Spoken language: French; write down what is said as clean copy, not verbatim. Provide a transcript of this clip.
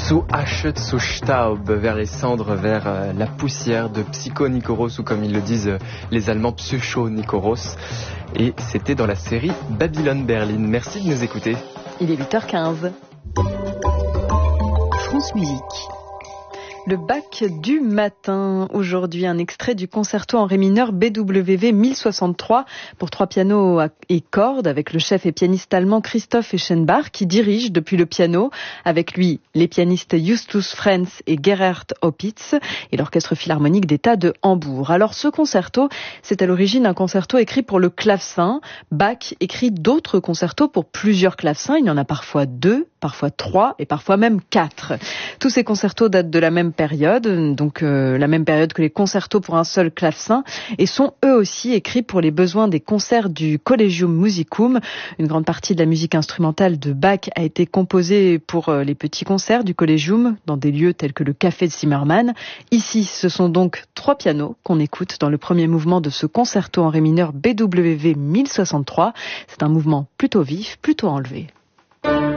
Zu Asche zu Staub, vers les cendres, vers la poussière de Psycho Nikoros, ou comme ils le disent les Allemands, Psycho Nikoros. Et c'était dans la série Babylone Berlin. Merci de nous écouter. Il est 8h15. France Musique. Le Bach du matin. Aujourd'hui, un extrait du concerto en ré mineur BWV 1063 pour 3 pianos et cordes avec le chef et pianiste allemand Christoph Eschenbach qui dirige depuis le piano. Avec lui, les pianistes Justus Frenz et Gerhard Opitz et l'Orchestre Philharmonique d'État de Hambourg. Alors, ce concerto, c'est à l'origine un concerto écrit pour le clavecin. Bach écrit d'autres concertos pour plusieurs clavecins. Il y en a parfois 2, parfois 3 et parfois même 4. Tous ces concertos datent de la même période, donc la même période que les concertos pour un seul clavecin, et sont eux aussi écrits pour les besoins des concerts du Collegium Musicum. Une grande partie de la musique instrumentale de Bach a été composée pour les petits concerts du Collegium, dans des lieux tels que le Café de Zimmermann. Ici, ce sont donc 3 pianos qu'on écoute dans le premier mouvement de ce concerto en ré mineur BWV 1063. C'est un mouvement plutôt vif, plutôt enlevé.